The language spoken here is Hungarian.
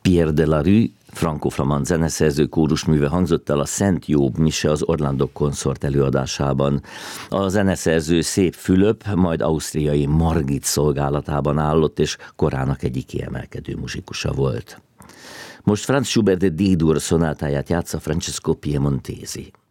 Pierre de la Rue, frankoflamand zeneszerző kórusműve hangzott el a Szent Jób mise az Orlando Consort előadásában. A zeneszerző Szép Fülöp, majd ausztriai Margit szolgálatában állott, és korának egyik kiemelkedő muzsikusa volt. Most Franz Schubert D-dur szonátáját játsza Francesco Piemontesi.